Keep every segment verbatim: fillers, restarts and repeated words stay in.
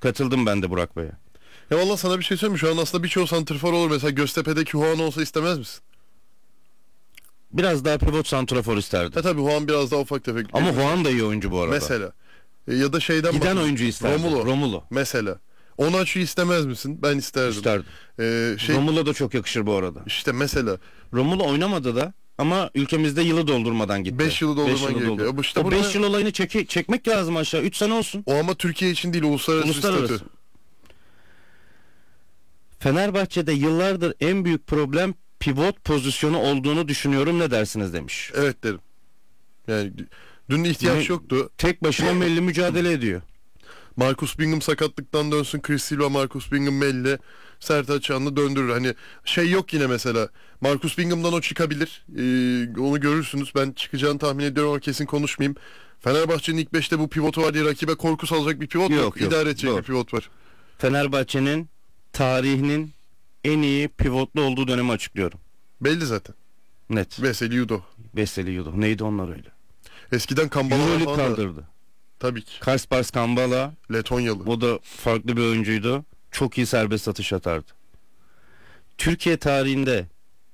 Katıldım ben de Burak Bey'e. Ya valla sana bir şey söyleyeyim mi? Şu an aslında birçoğu santrfor olur. Mesela Göztepe'deki Juan olsa istemez misin? Biraz daha pivot santrafor isterdim. E tabi Juan biraz daha ufak tefek. Ama Juan da iyi oyuncu bu arada. Mesela. E, ya da şeyden Giden bakalım. oyuncu isterdim. Romulo. Romulo. Mesela. Onaçu'yu istemez misin? Ben isterdim. İsterdim. Ee, şey, Romulo da çok yakışır bu arada. İşte mesela. Romulo oynamadı da ama ülkemizde yılı doldurmadan gitti. beş yılı doldurman Beş yılı gerekiyor. doldur. Ya bu işte o burada- beş yıl olayını çeki, çekmek lazım aşağı. üç sene olsun. O ama Türkiye için değil, uluslararası, Uluslararası. bir statü. Fenerbahçe'de yıllardır en büyük problem pivot pozisyonu olduğunu düşünüyorum. Ne dersiniz demiş. Evet derim. Yani dün ihtiyaç Ne- yoktu. Tek başına belli mücadele ediyor. Marcus Bingham sakatlıktan dönsün. Chris Silva, Marcus Bingham belli. Sertaç Şanlı döndürür. Hani şey yok yine mesela. Marcus Bingham'dan o çıkabilir. Ee, onu görürsünüz. Ben çıkacağını tahmin ediyorum ama kesin konuşmayayım. Fenerbahçe'nin ilk beşte bu pivotu var diye rakibe korku salacak bir pivot yok. Yok, yok. İdare edecek Doğru. bir pivot var. Fenerbahçe'nin tarihinin en iyi pivotlu olduğu dönemi açıklıyorum. Belli zaten. Net. Veseli Yudo. Veseli Yudo. Neydi onlar öyle? Eskiden Kambala Euroleague falan da. kaldırdı. Tabii ki. Kaspars Kambala. Letonyalı. O da farklı bir oyuncuydu. Çok iyi serbest atış atardı. Türkiye tarihinde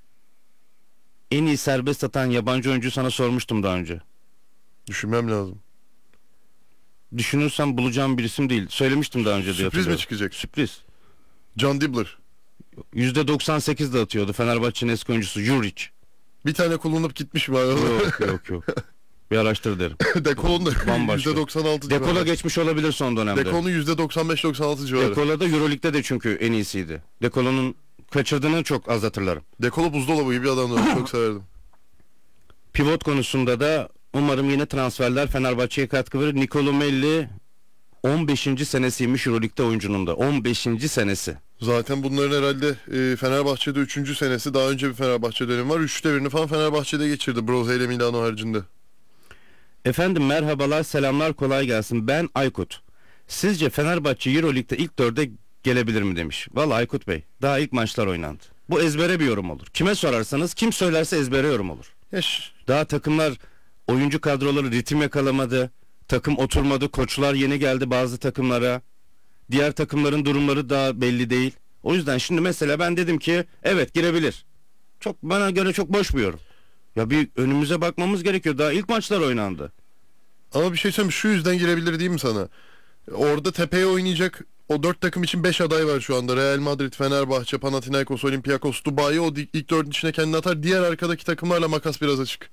en iyi serbest atan yabancı oyuncu sana sormuştum daha önce. Düşünmem lazım. Düşünürsem bulacağım bir isim değil. Söylemiştim daha önce diye Sürpriz mi hatırlıyorum. çıkacak? Sürpriz. John Dibbler. yüzde doksan sekiz de atıyordu Fenerbahçe'nin eski oyuncusu Juric. Bir tane kullanıp gitmiş mi? Yok yok yok. Bir araştır derim. Dekolon da Bambaşka. yüzde doksan altı Dekola civarı. geçmiş olabilir son dönemde. Dekolon'un yüzde doksan beş doksan altı civarı. Dekola da Euroleague'de de çünkü en iyisiydi. Dekola'nın kaçırdığını çok az hatırlarım. Dekolo buzdolabı gibi adamdı. Çok severdim. Pivot konusunda da umarım yine transferler Fenerbahçe'ye katkı verir. Nicolo Melli on beşinci senesiymiş Euroleague'de oyuncunun da. on beşinci senesi. Zaten bunların herhalde e, Fenerbahçe'de üçüncü senesi. Daha önce bir Fenerbahçe dönemi var. Üçte birini falan Fenerbahçe'de geçirdi. Broze ile Milano haricinde. Efendim merhabalar, selamlar, kolay gelsin. Ben Aykut. Sizce Fenerbahçe Euroleague'de ilk dörde gelebilir mi demiş. Vallahi Aykut Bey, daha ilk maçlar oynandı. Bu ezbere bir yorum olur. Kime sorarsanız, kim söylerse ezbere yorum olur. Eş. Daha takımlar, oyuncu kadroları ritim yakalamadı. Takım oturmadı. Koçlar yeni geldi bazı takımlara. Diğer takımların durumları daha belli değil. O yüzden şimdi mesela ben dedim ki evet girebilir. Çok bana göre çok boş bir yorum. Ya bir önümüze bakmamız gerekiyor. Daha ilk maçlar oynandı. Ama bir şey söyleyeyim, şu yüzden girebilir diyeyim mi sana? Orada tepeye oynayacak o dört takım için beş aday var şu anda. Real Madrid, Fenerbahçe, Panathinaikos, Olympiakos, Dubai. O di- ilk dördün içine kendini atar. Diğer arkadaki takımlarla makas biraz açık.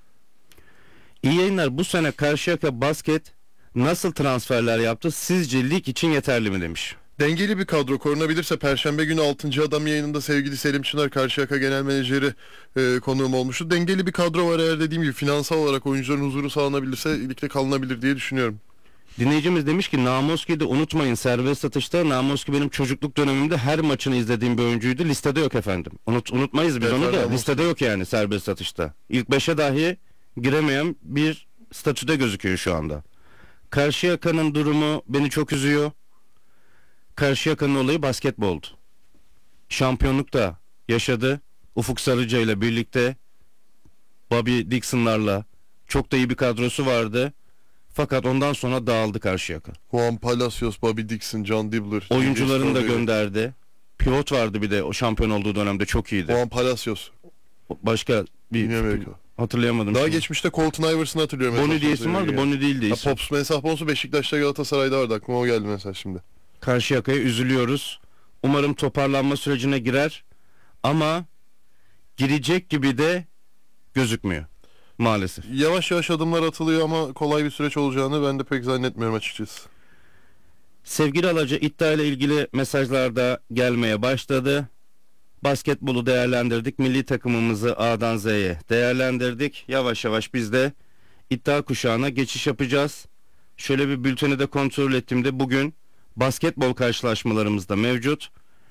İyi yayınlar. Bu sene Karşıyaka Basket nasıl transferler yaptı? Sizce lig için yeterli mi demiş. Dengeli bir kadro korunabilirse Perşembe günü altıncı Adam yayınında sevgili Selim Çınar, Karşıyaka Genel Menajeri e, konuğum olmuştu. Dengeli bir kadro var, eğer dediğim gibi finansal olarak oyuncuların huzuru sağlanabilirse ligde kalınabilir diye düşünüyorum. Dinleyicimiz demiş ki Namoski'yi de unutmayın, serbest atışta. Namoski benim çocukluk dönemimde her maçını izlediğim bir oyuncuydu. Listede yok efendim. Unut, unutmayız biz Evet, onu da. Namoski. Listede yok yani serbest atışta. İlk beşe dahi giremeyen bir statüde gözüküyor şu anda. Karşıyaka'nın durumu beni çok üzüyor. Karşıyaka'nın olayı basketboldu. Şampiyonluk da yaşadı. Ufuk Sarıca ile birlikte, Bobby Dixon'larla çok da iyi bir kadrosu vardı. Fakat ondan sonra dağıldı Karşıyaka. Juan Palacios, Bobby Dixon, John Dibbler. Oyuncularını da Strawberry. gönderdi. Pivot vardı bir de o şampiyon olduğu dönemde, çok iyiydi. Juan Palacios. Başka bir Güney Amerika. hatırlayamadım. Daha şimdi. geçmişte Colton Iverson'ı hatırlıyorum. Bonnie mesela. diye isim vardı. Bonnie değildi Ha, isim. Pops Mensah Bonsu Beşiktaş'ta, Galatasaray'da vardı. Aklıma o geldi mesela şimdi. Karşıyaka'ya üzülüyoruz. Umarım toparlanma sürecine girer. Ama girecek gibi de gözükmüyor. Maalesef. Yavaş yavaş adımlar atılıyor ama kolay bir süreç olacağını ben de pek zannetmiyorum açıkçası. Sevgili Alaca, iddia ile ilgili mesajlar da gelmeye başladı. Basketbolu değerlendirdik. Milli takımımızı A'dan Z'ye değerlendirdik. Yavaş yavaş biz de iddia kuşağına geçiş yapacağız. Şöyle bir bülteni de kontrol ettiğimde bugün basketbol karşılaşmalarımız da mevcut.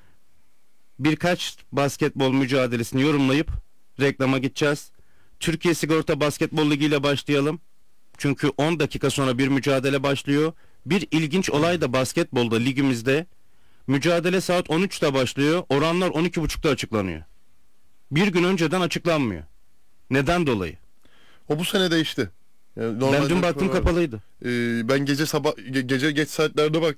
Birkaç basketbol mücadelesini yorumlayıp reklama gideceğiz. Türkiye Sigorta Basketbol Ligi ile başlayalım. Çünkü on dakika sonra bir mücadele başlıyor. Bir ilginç olay da basketbolda ligimizde. Mücadele saat on üçte başlıyor. Oranlar on iki buçukta açıklanıyor. Bir gün önceden açıklanmıyor. Neden dolayı? O bu sene değişti. Yani Ben normalde dün baktım pro- kapalıydı. Ee, ben gece sabah ge- gece geç saatlerde baktım.